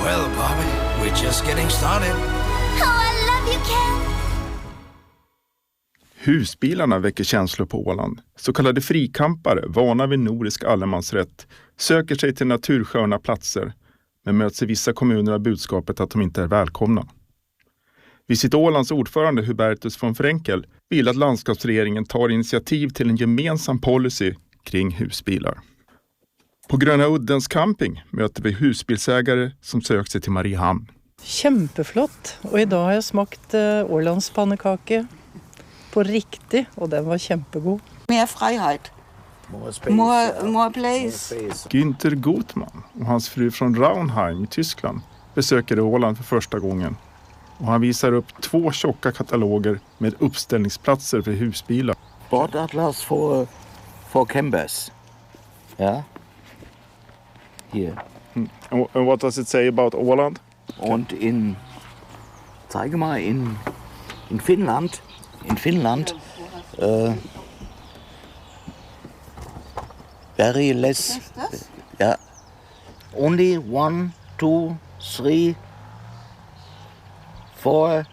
Well, Bobby, we're just getting started. Oh, I love you, Ken! Husbilarna väcker känslor på Åland. Så kallade frikampare, vana vid nordisk allemansrätt, söker sig till natursköna platser, men möts i vissa kommuner av budskapet att de inte är välkomna. Visit Ålands ordförande Hubertus von Frenkel vill att landskapsregeringen tar initiativ till en gemensam policy kring husbilar. På Gröna Uddens camping möter vi husbilsägare som söker sig till Mariehamn. Kjempeflott, och idag har jag smakt Ålands pannekake på riktigt, och den var kämpegod. Mer frihet. More place. Günther Gutmann och hans fru från Raunheim i Tyskland besöker Åland för första gången. Och han visar upp 2 tjocka kataloger med uppställningsplatser för husbilar. Bordatlas for campers. Ja. Here. And what does it say about Åland? Und zeige mal, in Finland, very less, yeah, only 1, 2, 3, 4,